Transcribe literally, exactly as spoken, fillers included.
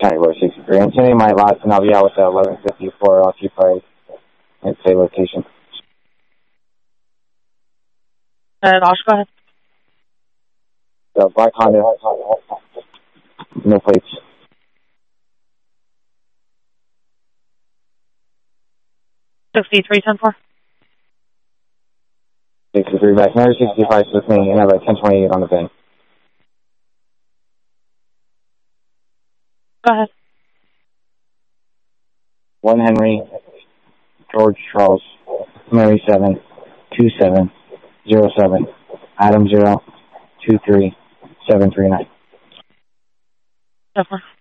January sixty-three. I'm sending my lots, and I'll be out with the eleven fifty-four occupied and say location. And Osh, go ahead. The black Honda, no plates. sixty-three ten four. sixty-three back. Number sixty-five with me, and I have a ten twenty-eight on the bin. Go ahead. One Henry, George Charles, Mary seven, two seven, zero seven, Adam zero, two three, seven three nine. ten four.